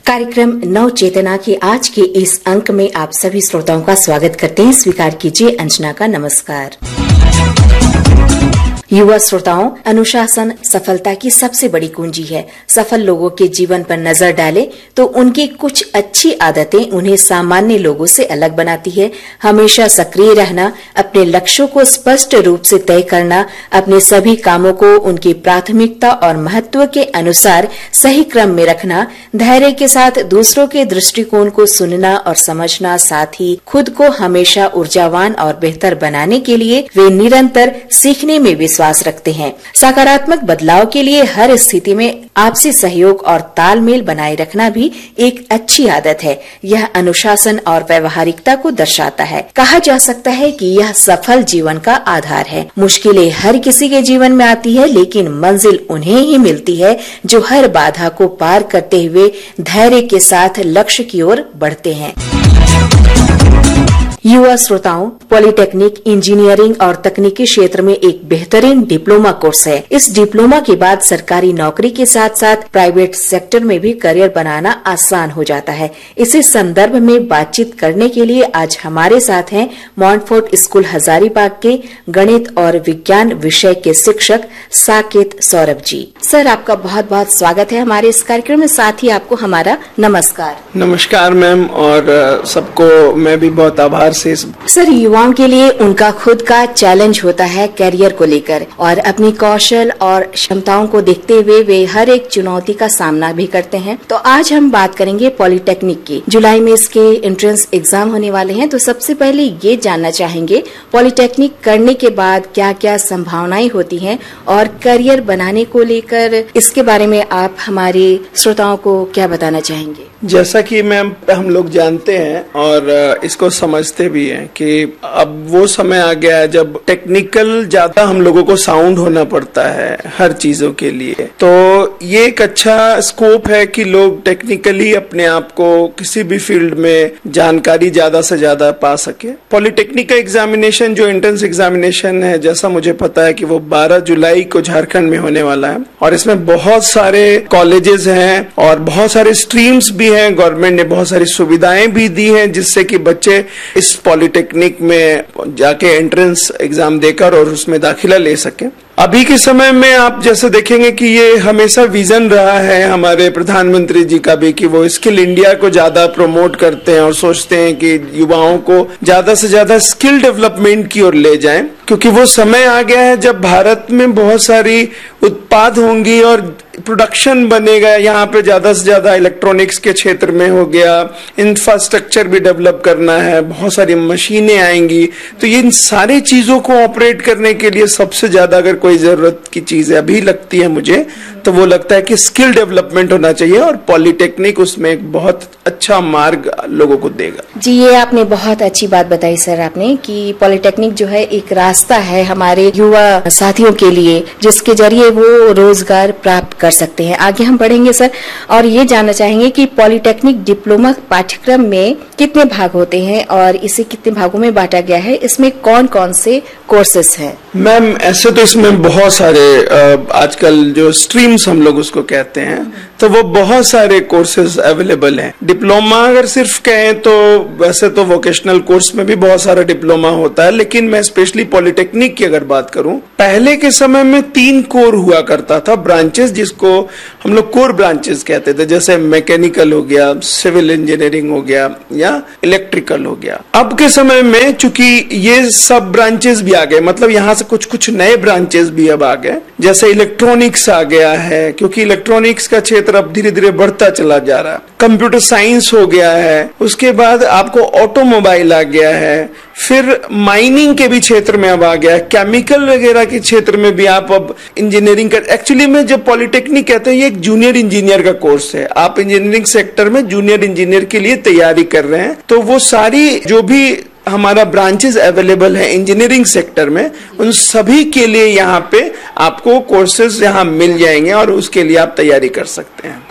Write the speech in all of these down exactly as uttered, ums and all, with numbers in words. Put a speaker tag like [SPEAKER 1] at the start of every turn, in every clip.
[SPEAKER 1] कार्यक्रम नव चेतना के आज के इस अंक में आप सभी श्रोताओं का स्वागत करते हैं। स्वीकार कीजिए अंजना का नमस्कार। युवा श्रोताओं, अनुशासन सफलता की सबसे बड़ी कुंजी है। सफल लोगों के जीवन पर नजर डालें तो उनकी कुछ अच्छी आदतें उन्हें सामान्य लोगों से अलग बनाती है। हमेशा सक्रिय रहना, अपने लक्ष्यों को स्पष्ट रूप से तय करना, अपने सभी कामों को उनकी प्राथमिकता और महत्व के अनुसार सही क्रम में रखना, धैर्य के साथ दूसरों के दृष्टिकोण को सुनना और समझना, साथ ही खुद को हमेशा ऊर्जावान और बेहतर बनाने के लिए वे निरंतर सीखने में विश्वास रखते हैं। सकारात्मक बदलाव के लिए हर स्थिति में आपसी सहयोग और तालमेल बनाए रखना भी एक अच्छी आदत है। यह अनुशासन और व्यवहारिकता को दर्शाता है। कहा जा सकता है कि यह सफल जीवन का आधार है। मुश्किलें हर किसी के जीवन में आती है, लेकिन मंजिल उन्हें ही मिलती है जो हर बाधा को पार करते हुए धैर्य के साथ लक्ष्य की ओर बढ़ते हैं। युवा श्रोताओं, पॉलिटेक्निक इंजीनियरिंग और तकनीकी क्षेत्र में एक बेहतरीन डिप्लोमा कोर्स है। इस डिप्लोमा के बाद सरकारी नौकरी के साथ साथ प्राइवेट सेक्टर में भी करियर बनाना आसान हो जाता है। इसी संदर्भ में बातचीत करने के लिए आज हमारे साथ हैं मॉन्टफोर्ट स्कूल हजारीबाग के गणित और विज्ञान विषय के शिक्षक साकेत सौरभ जी। सर, आपका बहुत बहुत स्वागत है हमारे इस कार्यक्रम में, साथ ही आपको हमारा नमस्कार।
[SPEAKER 2] नमस्कार मैम, और सबको मैं भी बहुत आभार से।
[SPEAKER 1] सर, युवाओं के लिए उनका खुद का चैलेंज होता है कैरियर को लेकर, और अपनी कौशल और क्षमताओं को देखते हुए वे हर एक चुनौती का सामना भी करते हैं। तो आज हम बात करेंगे पॉलिटेक्निक की। जुलाई में इसके एंट्रेंस एग्जाम होने वाले हैं, तो सबसे पहले ये जानना चाहेंगे पॉलिटेक्निक करने के बाद क्या क्या संभावनाएं होती हैं और करियर बनाने को लेकर इसके बारे में आप हमारे श्रोताओं को क्या बताना चाहेंगे?
[SPEAKER 2] जैसा कि मैम हम लोग जानते हैं और इसको समझते भी हैं कि अब वो समय आ गया है जब टेक्निकल ज्यादा हम लोगों को साउंड होना पड़ता है हर चीजों के लिए। तो ये एक अच्छा स्कोप है कि लोग टेक्निकली अपने आप को किसी भी फील्ड में जानकारी ज्यादा से ज्यादा पा सके। पॉलिटेक्निक का एग्जामिनेशन जो एंट्रेंस एग्जामिनेशन है, जैसा मुझे पता है कि वो बारह जुलाई को झारखंड में होने वाला है, और इसमें बहुत सारे कॉलेजेस हैं और बहुत सारे स्ट्रीम्स भी हैं। गवर्नमेंट ने बहुत सारी सुविधाएं भी दी हैं जिससे कि बच्चे इस पॉलिटेक्निक में जाके एंट्रेंस एग्जाम देकर और उसमें दाखिला ले सकें। अभी के समय में आप जैसे देखेंगे कि ये हमेशा विजन रहा है हमारे प्रधानमंत्री जी का भी कि वो स्किल इंडिया को ज्यादा प्रमोट करते हैं और सोचते हैं कि युवाओं को ज्यादा से ज्यादा स्किल डेवलपमेंट की ओर ले जाएं, क्योंकि वो समय आ गया है जब भारत में बहुत सारी उत्पाद होंगी और प्रोडक्शन बनेगा। यहाँ पे ज्यादा से ज्यादा इलेक्ट्रॉनिक्स के क्षेत्र में हो गया, इंफ्रास्ट्रक्चर भी डेवलप करना है, बहुत सारी मशीनें आएंगी। तो ये इन सारी चीजों को ऑपरेट करने के लिए सबसे ज्यादा अगर कोई जरूरत की चीज अभी लगती है मुझे, तो वो लगता है कि स्किल डेवलपमेंट होना चाहिए, और पॉलिटेक्निक उसमें एक बहुत अच्छा मार्ग लोगों को देगा।
[SPEAKER 1] जी, ये आपने बहुत अच्छी बात बताई सर आपने कि पॉलिटेक्निक जो है एक रास्ता है हमारे युवा साथियों के लिए जिसके जरिए वो रोजगार प्राप्त कर सकते हैं। आगे हम बढ़ेंगे सर, और ये जानना चाहेंगे कि पॉलिटेक्निक डिप्लोमा पाठ्यक्रम में कितने भाग होते हैं और इसे कितने भागों में बांटा गया है, इसमें कौन कौन से कोर्सेस हैं?
[SPEAKER 2] मैम, ऐसे तो इसमें बहुत सारे आजकल जो स्ट्रीम्स हम लोग उसको कहते हैं, तो वो बहुत सारे कोर्सेज अवेलेबल हैं। डिप्लोमा अगर सिर्फ कहें तो वैसे तो वोकेशनल कोर्स में भी बहुत सारा डिप्लोमा होता है, लेकिन मैं स्पेशली पॉलिटेक्निक की अगर बात करूं, पहले के समय में तीन कोर हुआ करता था, ब्रांचेस, जिसको हम लोग कोर ब्रांचेस कहते थे। जैसे मैकेनिकल हो गया, सिविल इंजीनियरिंग हो गया या इलेक्ट्रिकल हो गया। अब के समय में चूंकि ये सब ब्रांचेस भी आ गए, मतलब यहाँ से कुछ कुछ नए ब्रांचेस भी अब आ गए, जैसे इलेक्ट्रॉनिक्स आ गया है, क्योंकि इलेक्ट्रॉनिक्स का क्षेत्र अब धीरे धीरे बढ़ता चला जा रहा है। कंप्यूटर साइंस हो गया है, उसके बाद आपको ऑटोमोबाइल आ गया है, फिर माइनिंग के भी क्षेत्र में अब आ गया है, केमिकल वगैरह के क्षेत्र में भी आप अब इंजीनियरिंग कर। एक्चुअली में जब पॉलिटेक्निक कहते हैं ये एक जूनियर इंजीनियर का कोर्स है। आप इंजीनियरिंग सेक्टर में जूनियर इंजीनियर के लिए तैयारी कर रहे हैं, तो वो सारी जो भी हमारा ब्रांचेस अवेलेबल है इंजीनियरिंग सेक्टर में, उन सभी के लिए यहाँ पे आपको कोर्सेज यहाँ मिल जाएंगे और उसके लिए आप तैयारी कर सकते हैं।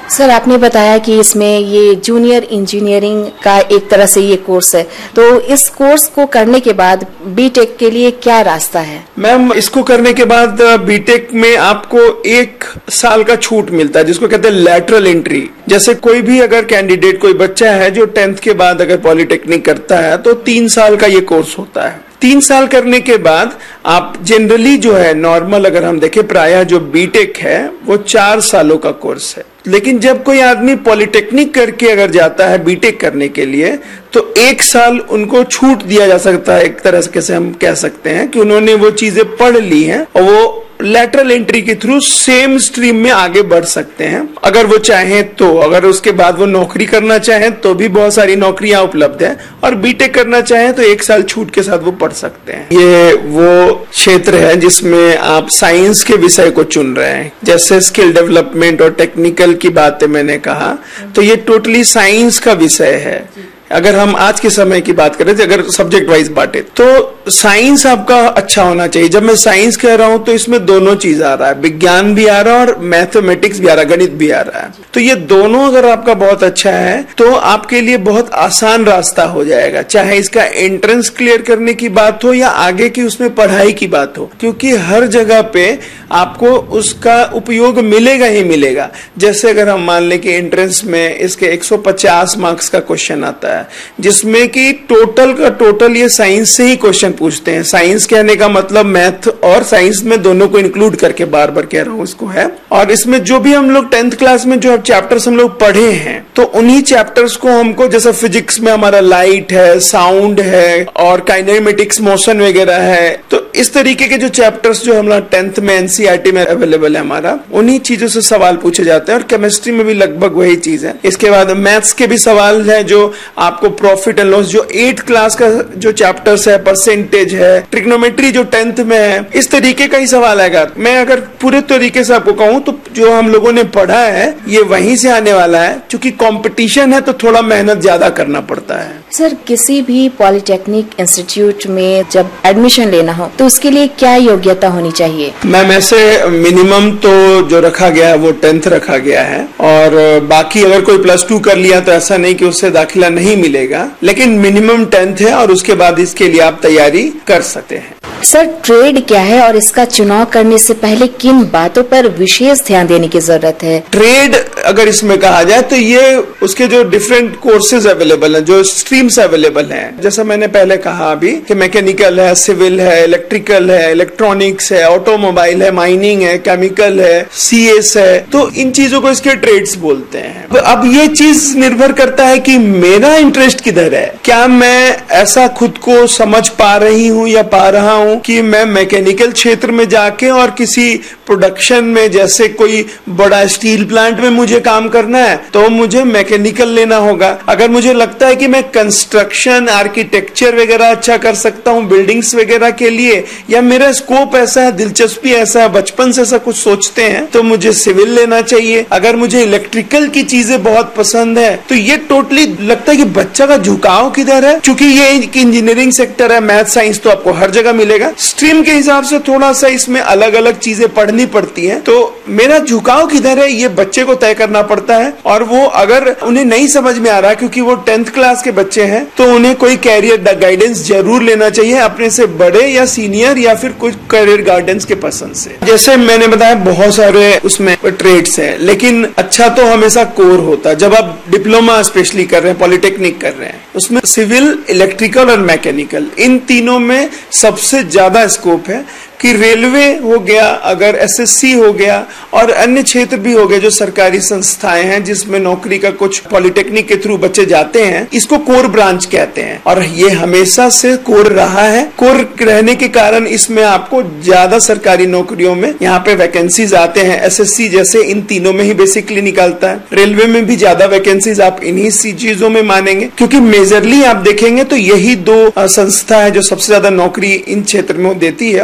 [SPEAKER 1] सर, आपने बताया कि इसमें ये जूनियर इंजीनियरिंग का एक तरह से ये कोर्स है, तो इस कोर्स को करने के बाद बीटेक के लिए क्या रास्ता है?
[SPEAKER 2] मैम, इसको करने के बाद बीटेक में आपको एक साल का छूट मिलता है, जिसको कहते हैं लैटरल एंट्री। जैसे कोई भी अगर कैंडिडेट, कोई बच्चा है जो टेंथ के बाद अगर पॉलिटेक्निक करता है तो तीन साल का ये कोर्स होता है। तीन साल करने के बाद आप जनरली जो है नॉर्मल अगर हम देखें, प्रायः जो बीटेक है वो चार सालों का कोर्स है। लेकिन जब कोई आदमी पॉलिटेक्निक करके अगर जाता है बीटेक करने के लिए तो एक साल उनको छूट दिया जा सकता है। एक तरह से कैसे हम कह सकते हैं कि उन्होंने वो चीजें पढ़ ली हैं और वो लैटरल एंट्री के थ्रू सेम स्ट्रीम में आगे बढ़ सकते हैं अगर वो चाहें तो। अगर उसके बाद वो नौकरी करना चाहें तो भी बहुत सारी नौकरियां उपलब्ध है, और बीटेक करना चाहें तो एक साल छूट के साथ वो पढ़ सकते हैं। ये वो क्षेत्र है जिसमें आप साइंस के विषय को चुन रहे हैं। जैसे स्किल डेवलपमेंट और टेक्निकल की बातें मैंने कहा, तो ये टोटली साइंस का विषय है। अगर हम आज के समय की बात करें, अगर सब्जेक्ट वाइज बांटे, तो साइंस आपका अच्छा होना चाहिए। जब मैं साइंस कह रहा हूं तो इसमें दोनों चीज आ रहा है, विज्ञान भी आ रहा है और मैथमेटिक्स भी आ रहा है, गणित भी आ रहा है। तो ये दोनों अगर आपका बहुत अच्छा है तो आपके लिए बहुत आसान रास्ता हो जाएगा, चाहे इसका एंट्रेंस क्लियर करने की बात हो या आगे की उसमें पढ़ाई की बात हो, क्योंकि हर जगह पे आपको उसका उपयोग मिलेगा ही मिलेगा। जैसे अगर हम मान लें कि एंट्रेंस में इसके एक सौ पचास मार्क्स का क्वेश्चन आता है, जिसमें कि टोटल का टोटल ये साइंस से ही क्वेश्चन पूछते हैं। साइंस कहने का मतलब मैथ और साइंस में दोनों को इंक्लूड करके बार बार कह रहा हूं इसको है। और इसमें जो भी हम लोग टेंथ क्लास में जो चैप्टर्स हम लोग पढ़े हैं, तो उन्हीं चैप्टर्स को हमको, जैसे फिजिक्स में हमारा लाइट है, साउंड है और काइनेमेटिक्स, मोशन वगैरह है, तो इस तरीके के जो चैप्टर्स जो हमारा टेंथ में एनसीईआरटी में अवेलेबल है हमारा, उन्हीं चीजों से सवाल पूछे जाते हैं। और केमिस्ट्री में भी लगभग वही चीज है। इसके बाद मैथ्स के भी सवाल है, जो आपको प्रॉफिट एंड लॉस, जो एट क्लास का जो चैप्टर्स है, परसेंटेज है, ट्रिग्नोमेट्री जो टेंथ में है, इस तरीके का ही सवाल आएगा। मैं अगर पूरे तरीके से आपको कहूं तो जो हम लोगों ने पढ़ा है ये वहीं से आने वाला है। क्योंकि कंपटीशन है तो थोड़ा मेहनत ज्यादा करना पड़ता है।
[SPEAKER 1] सर, किसी भी पॉलिटेक्निक इंस्टीट्यूट में जब एडमिशन लेना हो तो उसके लिए क्या योग्यता होनी चाहिए?
[SPEAKER 2] मैम, ऐसे मिनिमम तो जो रखा गया है वो टेंथ रखा गया है, और बाकी अगर कोई प्लस टू कर लिया तो ऐसा नहीं कि उससे दाखिला नहीं मिलेगा, लेकिन मिनिमम टेंथ है और उसके बाद इसके लिए आप तैयारी कर सकते हैं।
[SPEAKER 1] सर, ट्रेड क्या है और इसका चुनाव करने से पहले किन बातों पर विशेष ध्यान देने की जरूरत है?
[SPEAKER 2] ट्रेड अगर इसमें कहा जाए तो ये उसके जो डिफरेंट कोर्सेज अवेलेबल हैं, जो स्ट्रीम्स अवेलेबल हैं, जैसा मैंने पहले कहा अभी कि मैकेनिकल है, सिविल है, इलेक्ट्रिकल है, इलेक्ट्रॉनिक्स है, ऑटोमोबाइल है, माइनिंग है, केमिकल है, सीएस है, तो इन चीजों को इसके ट्रेड्स बोलते हैं। अब ये चीज निर्भर करता है कि मेरा इंटरेस्ट किधर है। क्या मैं ऐसा खुद को समझ पा रही हूँ या पा रहा हूँ कि मैं मैकेनिकल क्षेत्र में जाके और किसी प्रोडक्शन में, जैसे कोई बड़ा स्टील प्लांट में मुझे काम करना है तो मुझे मैकेनिकल लेना होगा। अगर मुझे लगता है कि मैं कंस्ट्रक्शन, आर्किटेक्चर वगैरह अच्छा कर सकता हूँ बिल्डिंग्स वगैरह के लिए, या मेरा स्कोप ऐसा है, दिलचस्पी ऐसा है, बचपन से ऐसा कुछ सोचते हैं, तो मुझे सिविल लेना चाहिए। अगर मुझे इलेक्ट्रिकल की चीजें बहुत पसंद है तो ये टोटली लगता है कि बच्चा का झुकाव किधर है। क्योंकि ये इंजीनियरिंग सेक्टर है, मैथ साइंस तो आपको हर जगह मिलेगा, स्ट्रीम के हिसाब से थोड़ा सा इसमें अलग अलग चीजें पढ़नी पड़ती हैं। तो मेरा झुकाव किधर है ये बच्चे को तय करना पड़ता है। और वो अगर उन्हें नहीं समझ में आ रहा क्योंकि वो टेंथ क्लास के बच्चे हैं, तो उन्हें कोई कैरियर गाइडेंस जरूर लेना चाहिए अपने से बड़े या सीनियर या फिर कुछ कैरियर गाइडेंस के पर्सन से। जैसे मैंने बताया बहुत सारे उसमें ट्रेड्स है, लेकिन अच्छा तो हमेशा कोर होता है। जब आप डिप्लोमा स्पेशली कर रहे हैं, पॉलिटेक्निक कर रहे हैं, उसमें सिविल, इलेक्ट्रिकल और मैकेनिकल, इन तीनों में सबसे ज्यादा स्कोप है। कि रेलवे हो गया, अगर एसएससी हो गया और अन्य क्षेत्र भी हो गए जो सरकारी संस्थाएं हैं जिसमें नौकरी का कुछ पॉलिटेक्निक के थ्रू बच्चे जाते हैं, इसको कोर ब्रांच कहते हैं। और ये हमेशा से कोर रहा है। कोर रहने के कारण इसमें आपको ज्यादा सरकारी नौकरियों में यहाँ पे वैकेंसीज आते हैं। एसएससी जैसे इन तीनों में ही बेसिकली निकलता है। रेलवे में भी ज्यादा वैकेंसीज आप इन्हीं सी चीजों में मानेंगे, क्योंकि मेजरली आप देखेंगे तो यही दो संस्था है जो सबसे ज्यादा नौकरी इन क्षेत्र में देती है। और भी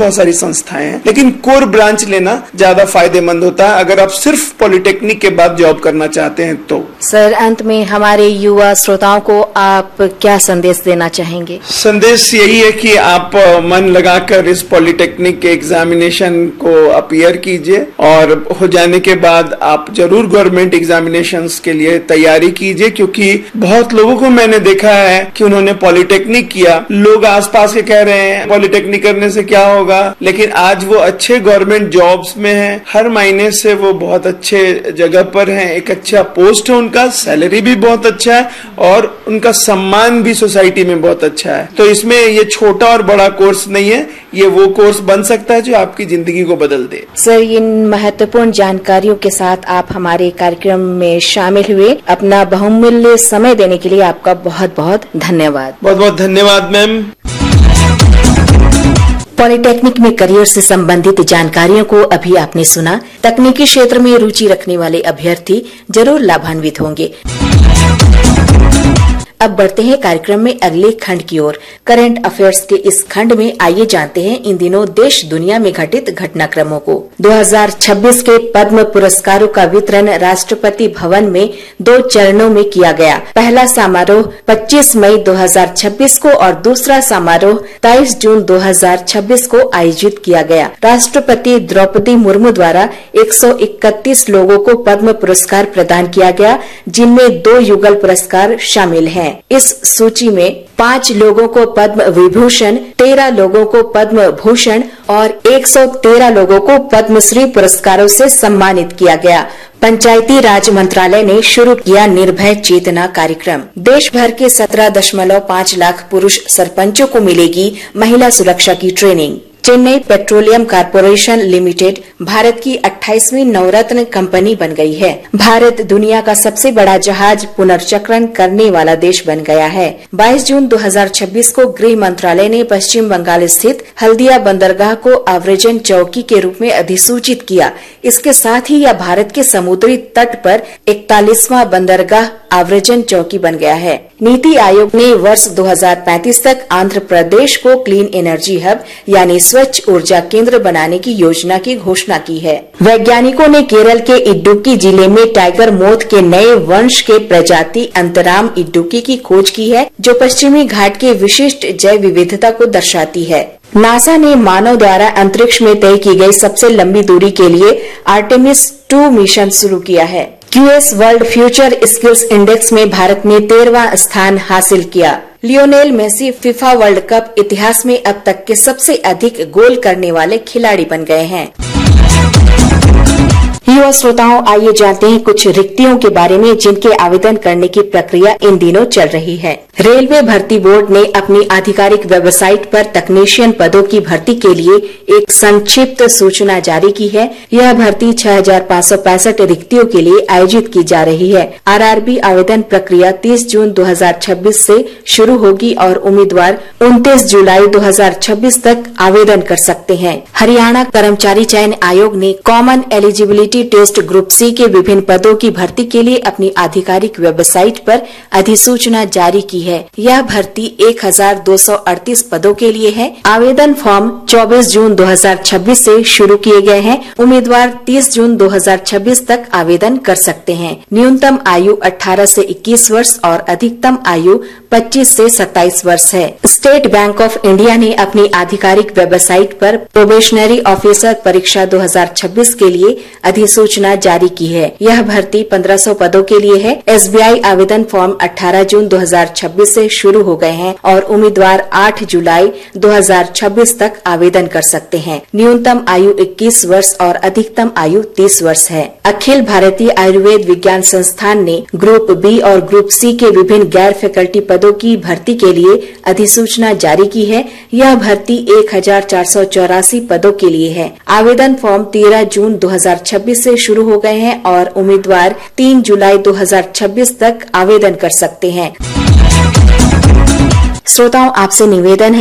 [SPEAKER 2] बहुत सारी संस्थाएं हैं, लेकिन कोर ब्रांच लेना ज्यादा फायदेमंद होता है अगर आप सिर्फ पॉलिटेक्निक के बाद जॉब करना चाहते हैं तो।
[SPEAKER 1] सर, अंत में हमारे युवा श्रोताओं को आप क्या संदेश देना चाहेंगे?
[SPEAKER 2] संदेश यही है कि आप मन लगाकर इस पॉलिटेक्निक के एग्जामिनेशन को अपीयर कीजिए और हो जाने के बाद आप जरूर गवर्नमेंट एग्जामिनेशंस के लिए तैयारी कीजिए, क्योंकि बहुत लोगों को मैंने देखा है कि उन्होंने पॉलिटेक्निक किया, लोग आसपास के कह रहे हैं पॉलिटेक्निक करने से क्या होगा, लेकिन आज वो अच्छे गवर्नमेंट जॉब्स में हैं, हर महीने से वो बहुत अच्छे जगह पर हैं, एक अच्छा पोस्ट है उनका, सैलरी भी बहुत अच्छा है और उनका सम्मान भी सोसाइटी में बहुत अच्छा है। तो इसमें ये छोटा और बड़ा कोर्स नहीं है, ये वो कोर्स बन सकता है जो आपकी जिंदगी को बदल दे।
[SPEAKER 1] सर, इन महत्वपूर्ण जानकारियों के साथ आप हमारे कार्यक्रम में शामिल हुए, अपना बहुमूल्य समय देने के लिए आपका बहुत बहुत धन्यवाद।
[SPEAKER 2] बहुत बहुत धन्यवाद मैम।
[SPEAKER 1] पॉलिटेक्निक में करियर से संबंधित जानकारियों को अभी आपने सुना। तकनीकी क्षेत्र में रुचि रखने वाले अभ्यर्थी जरूर लाभान्वित होंगे। अब बढ़ते हैं कार्यक्रम में अगले खंड की ओर। करंट अफेयर्स के इस खंड में आइए जानते हैं इन दिनों देश दुनिया में घटित घटनाक्रमों को। दो हज़ार छब्बीस के पद्म पुरस्कारों का वितरण राष्ट्रपति भवन में दो चरणों में किया गया। पहला समारोह पच्चीस मई दो हज़ार छब्बीस को और दूसरा समारोह तेईस जून दो हज़ार छब्बीस को आयोजित किया गया। राष्ट्रपति द्रौपदी मुर्मू द्वारा एक सौ इकतीस लोगों को पद्म पुरस्कार प्रदान किया गया, जिनमें दो युगल पुरस्कार शामिल हैं। इस सूची में पांच लोगों को पद्म विभूषण, तेरह लोगों को पद्म भूषण और एक सौ तेरह लोगों को पद्मश्री पुरस्कारों से सम्मानित किया गया। पंचायती राज मंत्रालय ने शुरू किया निर्भय चेतना कार्यक्रम। देश भर के सत्रह दशमलव पाँच लाख पुरुष सरपंचों को मिलेगी महिला सुरक्षा की training. Chennai petroleum corporation limited Bharat की अट्ठाईसवीं नवरत्न कंपनी बन गई है। भारत दुनिया का सबसे बड़ा जहाज पुनर्चक्रण करने वाला देश बन गया है। बाईस जून दो हज़ार छब्बीस को गृह मंत्रालय ने पश्चिम बंगाल स्थित हल्दिया बंदरगाह को आव्रजन चौकी के रूप में अधिसूचित किया। इसके साथ ही यह भारत के समुद्री तट पर इकतालीसवां बंदरगाह आव्रजन चौकी बन गया है। नीति आयोग ने वर्ष दो हज़ार पैंतीस तक आंध्र प्रदेश को क्लीन एनर्जी हब यानी स्वच्छ ऊर्जा केंद्र बनाने की योजना की घोषणा की है। वैज्ञानिकों ने केरल के इडुक्की जिले में टाइगर मोथ के नए वंश के प्रजाति अंतराम इडुक्की की खोज की है, जो पश्चिमी घाट के विशिष्ट जैव विविधता को दर्शाती है। नासा ने मानव द्वारा अंतरिक्ष में तय की गई सबसे लंबी दूरी के लिए आर्टेमिस टू मिशन शुरू किया है। QS world future skills index में भारत ने तेरहवां स्थान हासिल किया। Lionel Messi FIFA world cup इतिहास में अब तक के सबसे अधिक गोल करने वाले खिलाड़ी बन गए हैं। युवा श्रोताओं, आइए जानते हैं कुछ रिक्तियों के बारे में जिनके आवेदन करने की प्रक्रिया इन दिनों चल रही है। रेलवे भर्ती बोर्ड ने अपनी आधिकारिक वेबसाइट पर तकनीशियन पदों की भर्ती के लिए एक संक्षिप्त सूचना जारी की है। यह भर्ती छह हजार पाँच सौ पैंसठ रिक्तियों के लिए आयोजित की जा रही है। आरआरबी आवेदन प्रक्रिया तीस जून दो हज़ार छब्बीस से शुरू होगी और उम्मीदवार उनतीस जुलाई दो हज़ार छब्बीस तक आवेदन कर सकते हैं। हरियाणा कर्मचारी चयन आयोग ने common eligibility test group C के विभिन्न पदों की भर्ती के लिए अपनी आधिकारिक वेबसाइट पर अधिसूचना जारी की है। यह भर्ती एक हजार दो सौ अड़तीस पदों के लिए है। आवेदन फॉर्म चौबीस जून दो हज़ार छब्बीस से शुरू किए गए हैं। उम्मीदवार तीस जून दो हज़ार छब्बीस तक आवेदन कर सकते हैं। न्यूनतम आयु अठारह से इक्कीस वर्ष और अधिकतम आयु पच्चीस से सत्ताईस वर्ष है। स्टेट बैंक ऑफ इंडिया ने अपनी आधिकारिक वेबसाइट पर प्रोबेशनरी ऑफिसर परीक्षा दो हज़ार छब्बीस के लिए अधिसूचना जारी की है। यह भर्ती पंद्रह सौ पदों के लिए है। एसबीआई आवेदन फॉर्म अठारह जून दो हज़ार छब्बीस से शुरू हो गए हैं और उम्मीदवार आठ जुलाई दो हज़ार छब्बीस तक आवेदन कर सकते हैं। न्यूनतम आयु इक्कीस वर्ष और अधिकतम आयु तीस वर्ष है। अखिल भारतीय आयुर्वेद विज्ञान संस्थान ने ग्रुप बी और ग्रुप सी के विभिन्न गैर फैकल्टी पदों की भर्ती के लिए अधिसूचना जारी की है। यह भर्ती एक हजार चार सौ चौरासी पदों के लिए है। आवेदन फॉर्म तेरह जून दो हज़ार छब्बीस से शुरू हो गए हैं और उम्मीदवार तीन जुलाई दो हज़ार छब्बीस तक आवेदन कर सकते हैं। श्रोताओं, आपसे निवेदन है